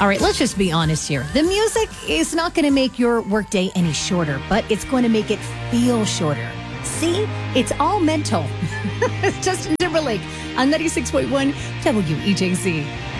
All right, let's just be honest here. The music is not going to make your workday any shorter, but it's going to make it feel shorter. See? It's all mental. Justin Timberlake on 96.1 WEJC.